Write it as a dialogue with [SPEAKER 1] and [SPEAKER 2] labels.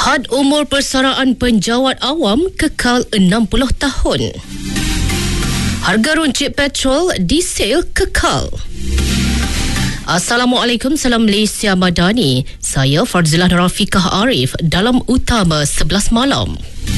[SPEAKER 1] Had umur persaraan penjawat awam kekal 60 tahun. Harga runcit petrol, diesel kekal. Assalamualaikum, salam Malaysia Madani. Saya Farzilah Rafiqah Arif dalam Utama 11 Malam.